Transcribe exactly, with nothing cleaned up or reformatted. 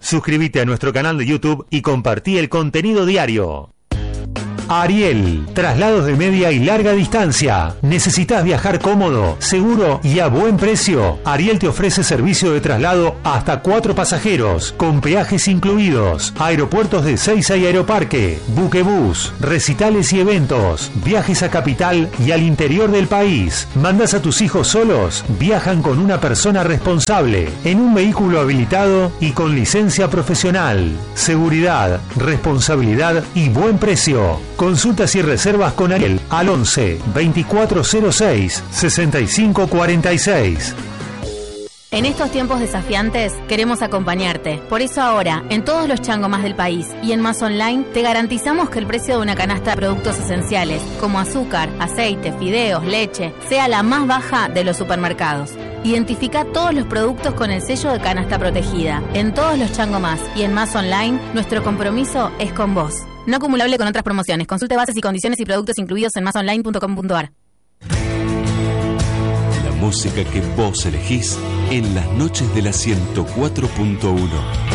Suscríbete a nuestro canal de YouTube y compartí el contenido diario. Ariel, traslados de media y larga distancia. ¿Necesitas viajar cómodo, seguro y a buen precio? Ariel te ofrece servicio de traslado hasta cuatro pasajeros, con peajes incluidos, aeropuertos de Seiza y Aeroparque, buquebús, recitales y eventos, viajes a capital y al interior del país. ¿Mandas a tus hijos solos? Viajan con una persona responsable, en un vehículo habilitado y con licencia profesional. Seguridad, responsabilidad y buen precio. Consultas y reservas con Ariel al once, veinticuatro cero seis, sesenta y cinco cuarenta y seis. En estos tiempos desafiantes queremos acompañarte. Por eso ahora, en todos los Chango Más del país y en Más Online, te garantizamos que el precio de una canasta de productos esenciales, como azúcar, aceite, fideos, leche, sea la más baja de los supermercados. Identifica todos los productos con el sello de canasta protegida. En todos los Chango Más y en Más Online, nuestro compromiso es con vos. No acumulable con otras promociones. Consulte bases y condiciones y productos incluidos en más online punto com punto a r. La música que vos elegís en las noches de la ciento cuatro punto uno.